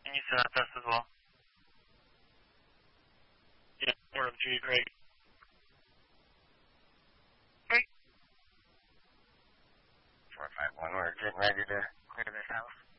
Can you send that test as well? Yeah, order of G, great. Great. 451, we're getting ready to clear this house.